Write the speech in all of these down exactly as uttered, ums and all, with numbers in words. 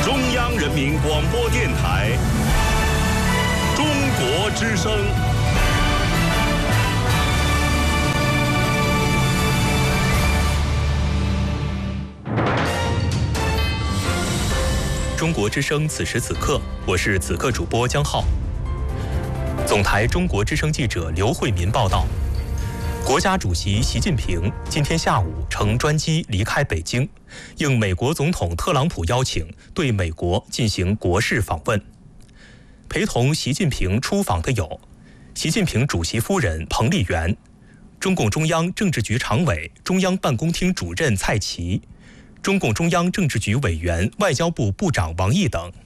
中央人民广播电台中国之声。 中国之声此时此刻，我是此刻主播江浩。总台中国之声记者刘慧民报道，国家主席习近平今天下午乘专机离开北京，应美国总统特朗普邀请，对美国进行国事访问。陪同习近平出访的有习近平主席夫人彭丽媛、中共中央政治局常委、中央办公厅主任蔡奇、中共中央政治局委员、外交部部长王毅等。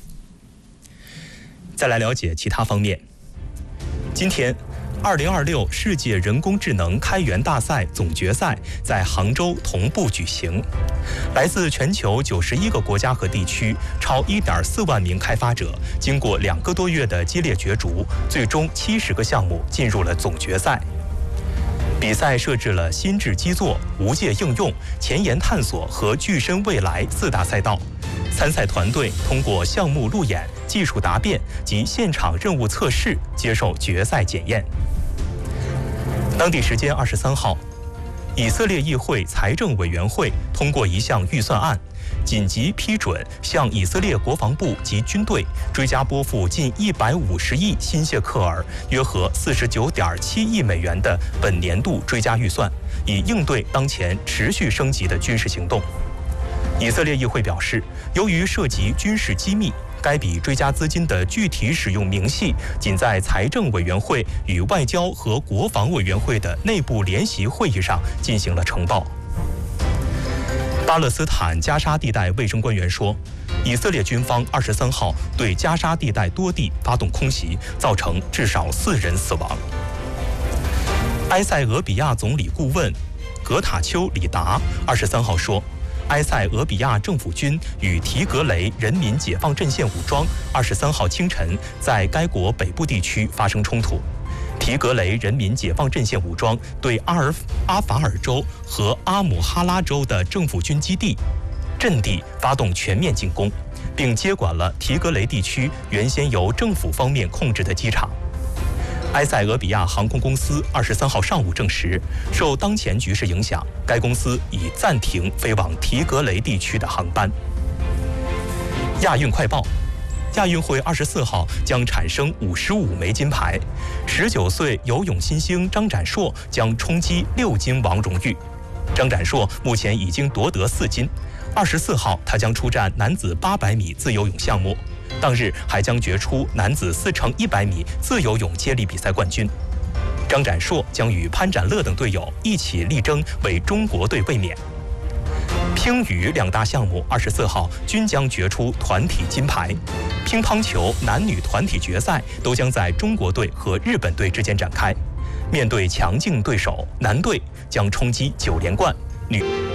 再来了解其他方面。今天，二零二六世界人工智能开源大赛总决赛在杭州同步举行，来自全球九十一个国家和地区，超一点四万名开发者，经过两个多月的激烈角逐，最终七十个项目进入了总决赛。比赛设置了心智基座、无界应用、前沿探索和具身未来四大赛道。参赛团队通过项目路演、技术答辩及现场任务测试接受决赛检验。当地时间二十三号，以色列议会财政委员会通过一项预算案，紧急批准向以色列国防部及军队追加拨付近一百五十亿新谢克尔，约合四十九点七亿美元的本年度追加预算，以应对当前持续升级的军事行动。以色列议会表示，由于涉及军事机密，该笔追加资金的具体使用明细仅在财政委员会与外交和国防委员会的内部联席会议上进行了呈报。巴勒斯坦加沙地带卫生官员说，以色列军方二十三号对加沙地带多地发动空袭，造成至少四人死亡。埃塞俄比亚总理顾问格塔丘里达二十三号说，埃塞俄比亚政府军与提格雷人民解放阵线武装二十三号清晨在该国北部地区发生冲突。提格雷人民解放阵线武装对阿尔阿法尔州和阿姆哈拉州的政府军基地阵地发动全面进攻，并接管了提格雷地区原先由政府方面控制的机场。埃塞俄比亚航空公司二十三号上午证实，受当前局势影响，该公司已暂停飞往提格雷地区的航班。亚运快报：亚运会二十四号将产生五十五枚金牌，十九岁游泳新星张展硕将冲击六金王荣誉。张展硕目前已经夺得四金，二十四号他将出战男子八百米自由泳项目。当日还将决出男子四乘一百米自由泳接力比赛冠军。张展硕将与潘展乐等队友一起力争为中国队卫冕。乒羽两大项目二十四号均将决出团体金牌。乒乓球男女团体决赛都将在中国队和日本队之间展开。面对强劲对手，男队将冲击九连冠，女